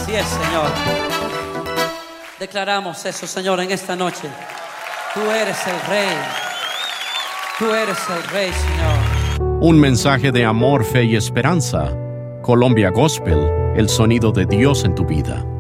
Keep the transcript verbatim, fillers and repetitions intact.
Así es, Señor. Declaramos eso, Señor, en esta noche. Tú eres el Rey. Tú eres el Rey, Señor. Un mensaje de amor, fe y esperanza. Colombia Gospel, el sonido de Dios en tu vida.